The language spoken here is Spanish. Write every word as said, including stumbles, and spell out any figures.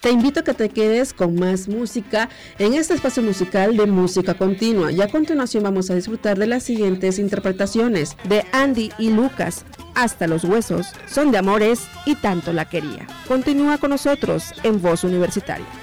Te invito a que te quedes con más música en este espacio musical de Música Continua. Y a continuación vamos a disfrutar de las siguientes interpretaciones de Andy y Lucas. Hasta los huesos, Son de amores y tanto la quería. Continúa con nosotros en Voz Universitaria.